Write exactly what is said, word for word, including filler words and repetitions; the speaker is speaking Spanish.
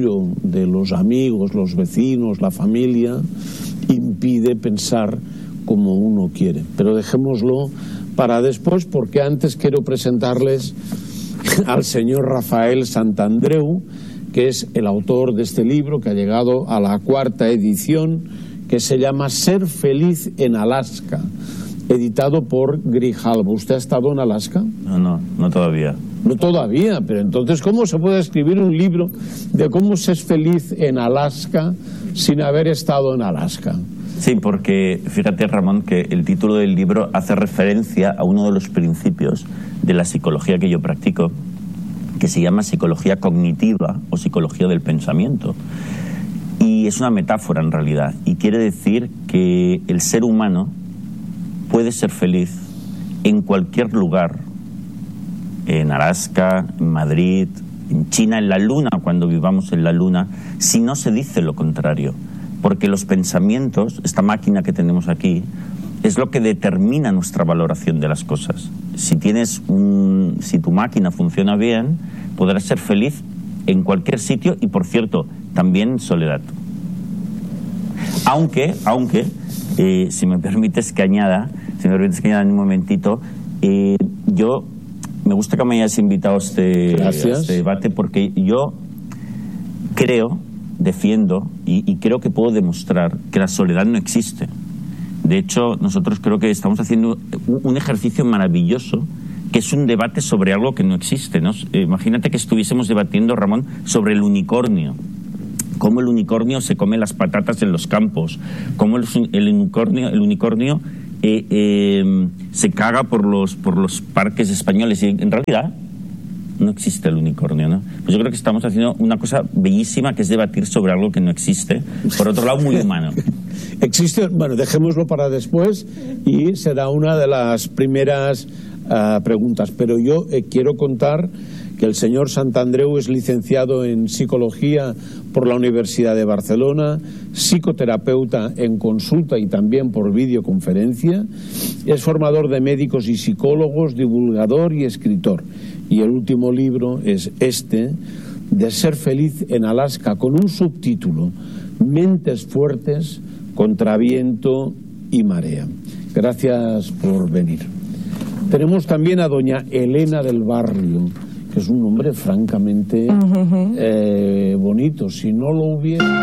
orgullo de los amigos, los vecinos, la familia, impide pensar como uno quiere. Pero dejémoslo para después, porque antes quiero presentarles al señor Rafael Santandreu, que es el autor de este libro, que ha llegado a la cuarta edición, que se llama Ser feliz en Alaska, editado por Grijalbo. ¿Usted ha estado en Alaska? No, no, no todavía. No todavía, pero entonces, ¿cómo se puede escribir un libro de cómo se es feliz en Alaska sin haber estado en Alaska? Sí, porque fíjate, Ramón, que el título del libro hace referencia a uno de los principios de la psicología que yo practico, que se llama psicología cognitiva o psicología del pensamiento. Y es una metáfora en realidad, y quiere decir que el ser humano puede ser feliz en cualquier lugar, en Alaska, en Madrid, en China, en la Luna, cuando vivamos en la Luna, si no se dice lo contrario. Porque los pensamientos, esta máquina que tenemos aquí, es lo que determina nuestra valoración de las cosas. Si tienes un, si tu máquina funciona bien, podrás ser feliz en cualquier sitio y, por cierto, también en soledad. Aunque, aunque, eh, si me permites que añada, si me permites que añada en un momentito, eh, yo me gusta que me hayas invitado a este, a este debate, porque yo creo, defiendo y, y creo que puedo demostrar que la soledad no existe. De hecho, nosotros creo que estamos haciendo un ejercicio maravilloso, que es un debate sobre algo que no existe, ¿no? Imagínate que estuviésemos debatiendo, Ramón, sobre el unicornio. Cómo el unicornio se come las patatas en los campos, cómo el, el unicornio, el unicornio eh, eh, se caga por los, por los parques españoles. Y en realidad no existe el unicornio, ¿no? Pues yo creo que estamos haciendo una cosa bellísima, que es debatir sobre algo que no existe. Por otro lado, muy humano. Existe, bueno, dejémoslo para después y será una de las primeras uh, preguntas. Pero yo eh, quiero contar que el señor Santandreu es licenciado en Psicología por la Universidad de Barcelona, psicoterapeuta en consulta y también por videoconferencia, es formador de médicos y psicólogos, divulgador y escritor. Y el último libro es este, de Ser feliz en Alaska, con un subtítulo, Mentes fuertes contra viento y marea. Gracias por venir. Tenemos también a doña Elena del Barrio, que es un nombre francamente uh-huh. eh, bonito. Si no lo hubiera...